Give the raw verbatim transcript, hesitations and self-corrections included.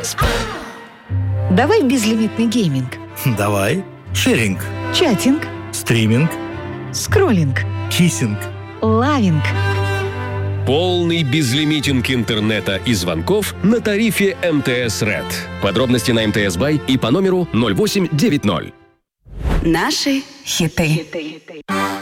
Давай безлимитный гейминг. Давай. Шеринг. Чатинг. Стриминг. Скроллинг. Киссинг. Лавинг. Полный безлимитинг интернета и звонков на тарифе эм тэ эс Red. Подробности на эм тэ эс Бай и по номеру ноль восемь девять ноль. Наши хиты.